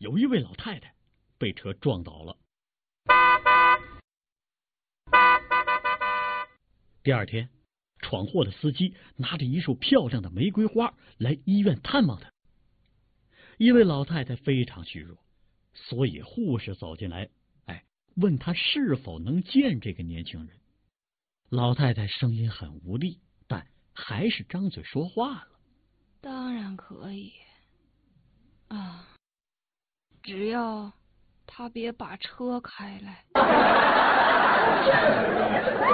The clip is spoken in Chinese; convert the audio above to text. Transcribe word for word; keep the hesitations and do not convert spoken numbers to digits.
有一位老太太被车撞倒了。第二天，闯祸的司机拿着一束漂亮的玫瑰花来医院探望他。因为老太太非常虚弱，所以护士走进来，哎，问她是否能见这个年轻人。老太太声音很无力，但还是张嘴说话了。 当然可以啊，只要他别把车开来。